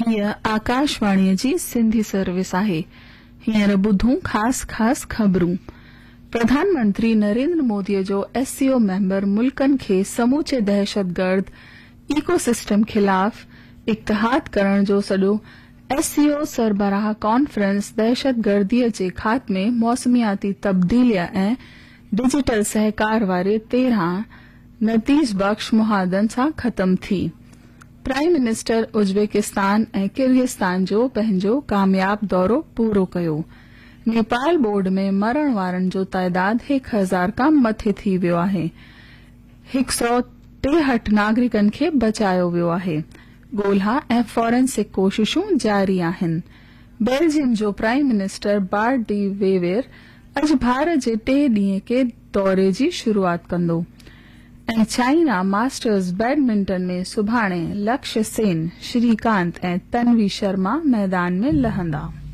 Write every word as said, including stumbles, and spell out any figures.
हीअ आकाशवाणीअ जी सिंधी सर्विस आहे। हींअर ॿुधूं ख़ास ख़ास ख़बरूं। प्रधानमंत्री नरेंद्र मोदीअ जो एससीओ मेंबर मुल्कनि खे समूचे दहशतगर्द इकोसिस्टम खिलाफ़ इत्तेहाद करण जो सॼो एससीओ सरबराह कॉन्फ्रेंस दहशतगर्दीअ जे ख़ात्मे, मौसमियाती तब्दीली ऐं डिजिटल सहकार वारे तेरहं नतीज बख़्श मुहादनि सां ख़त्म थी। प्राइम मिनिस्टर उज़्बेकिस्तान ऐं किर्गिस्तान जो पंहिंजो कामयाब दौरो पूरो कयो। नेपाल बोर्ड में मरण वारनि जो तइदाद हिकु हज़ार खां मथे थी वियो आहे। हिकु सौ टेहठि नागरिकनि खे बचायो वियो आहे। ॻोल्हा ऐं फॉरेंसिक कोशिशूं जारी आहिनि। बेल्जियम जो प्राइम मिनिस्टर बार्ट डी वेवेर अॼु भारत जे टे ॾींहं के दौरे जी शुरूआत कंदो। ऐं चाइना मास्टर्स बैडमिंटन में सुभाणे लक्ष्य सेन, श्रीकांत ऐं तन्वी शर्मा मैदान में लहंदा।